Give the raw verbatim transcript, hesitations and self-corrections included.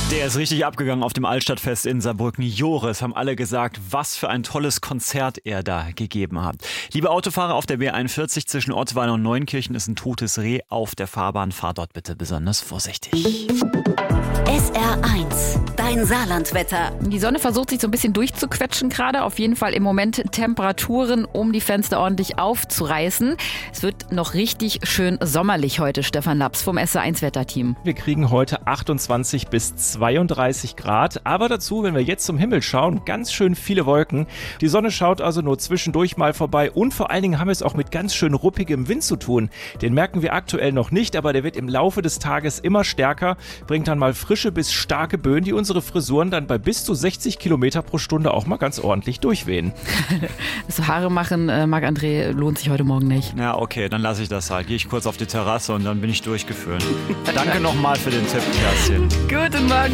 Der ist richtig abgegangen auf dem Altstadtfest in Saarbrücken. Joris, haben alle gesagt, was für ein tolles Konzert er da gegeben hat. Liebe Autofahrer auf der B einundvierzig zwischen Ottweiler und Neunkirchen ist ein totes Reh auf der Fahrbahn. Fahr dort bitte besonders vorsichtig. S R eins, dein Saarlandwetter. Die Sonne versucht sich so ein bisschen durchzuquetschen gerade. Auf jeden Fall im Moment Temperaturen, um die Fenster ordentlich aufzureißen. Es wird noch richtig schön sommerlich heute, Stefan Laps vom S R eins Wetterteam. Wir kriegen heute achtundzwanzig bis zweiunddreißig Grad. Aber dazu, wenn wir jetzt zum Himmel schauen, ganz schön viele Wolken. Die Sonne schaut also nur zwischendurch mal vorbei. Und vor allen Dingen haben wir es auch mit ganz schön ruppigem Wind zu tun. Den merken wir aktuell noch nicht, aber der wird im Laufe des Tages immer stärker. Bringt dann mal frische bis starke Böen, die unsere Frisuren dann bei bis zu sechzig Kilometer pro Stunde auch mal ganz ordentlich durchwehen. So Haare machen, äh, Marc-André, lohnt sich heute Morgen nicht. Ja, okay, dann lasse ich das halt. Gehe ich kurz auf die Terrasse und dann bin ich durchgeföhnt. Danke nochmal für den Tipp, Kerstin. Guten Morgen.